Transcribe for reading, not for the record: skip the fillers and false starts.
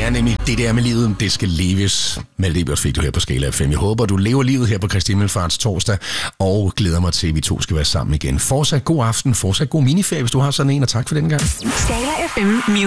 Det er nemlig det der med livet, det skal leves. Malte Ebert fik du her på Skala FM. Jeg håber, du lever livet her på Kristi Himmelfarts torsdag, og glæder mig til, at vi to skal være sammen igen. Fortsat god aften, fortsat god miniferie, hvis du har sådan en, og tak for den gang. Skala FM